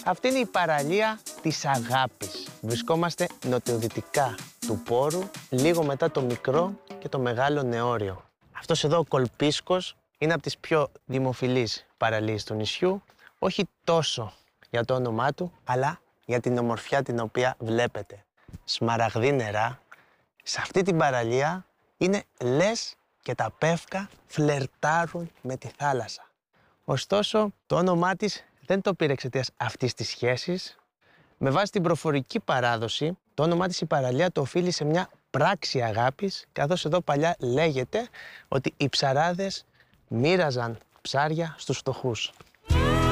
Αυτή είναι η παραλία της αγάπης. Βρισκόμαστε νοτιοδυτικά του Πόρου, λίγο μετά το Μικρό και το Μεγάλο Νεόριο. Αυτός εδώ ο Κολπίσκος είναι από τις πιο δημοφιλείς παραλίες του νησιού, όχι τόσο για το όνομά του, αλλά για την ομορφιά την οποία βλέπετε. Σμαραγδί νερά. Σε αυτή την παραλία είναι λες και τα πεύκα φλερτάρουν με τη θάλασσα. Ωστόσο, το όνομά της δεν το πήρε εξαιτίας αυτής της σχέσης. Με βάση την προφορική παράδοση, το όνομά της η παραλία το οφείλει σε μια πράξη αγάπης, καθώς εδώ παλιά λέγεται ότι οι ψαράδες μοίραζαν ψάρια στους φτωχούς.